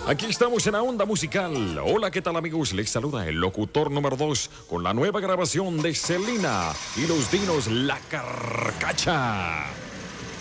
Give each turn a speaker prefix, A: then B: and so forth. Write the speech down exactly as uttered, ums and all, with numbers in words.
A: Aquí estamos en la onda musical. Hola, ¿qué tal, amigos? Les saluda el locutor número dos con la nueva grabación de Selena y los Dinos La Carcacha.